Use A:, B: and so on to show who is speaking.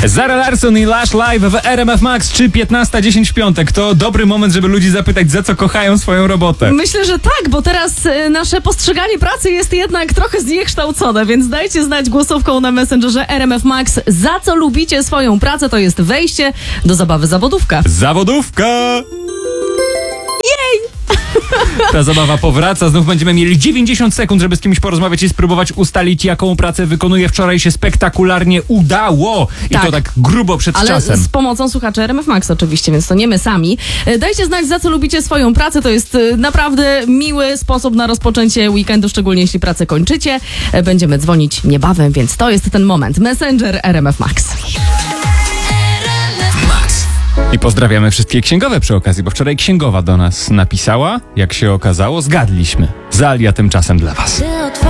A: Zara Larsson i Lush Live w RMF Max, czy 15:10 w piątek. To dobry moment, żeby ludzi zapytać, za co kochają swoją robotę.
B: Myślę, że tak, bo teraz nasze postrzeganie pracy jest jednak trochę zniekształcone, więc dajcie znać głosówką na Messengerze RMF Max, za co lubicie swoją pracę. To jest wejście do zabawy zawodówka.
A: Zawodówka! Ta zabawa powraca, znów będziemy mieli 90 sekund, żeby z kimś porozmawiać i spróbować ustalić, jaką pracę wykonuje. Wczoraj się spektakularnie udało i
B: Tak.
A: to tak grubo przed
B: Ale
A: czasem.
B: z pomocą słuchaczy RMF Max oczywiście, więc to nie my sami. Dajcie znać, za co lubicie swoją pracę. To jest naprawdę miły sposób na rozpoczęcie weekendu, szczególnie jeśli pracę kończycie. Będziemy dzwonić niebawem, więc to jest ten moment. Messenger RMF Max.
A: I pozdrawiamy wszystkie księgowe przy okazji, bo wczoraj księgowa do nas napisała. Jak się okazało, zgadliśmy. Zalia tymczasem dla was.